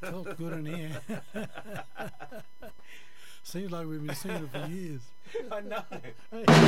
Felt good in here. Seems like we've been singing it for years. I know. Hey.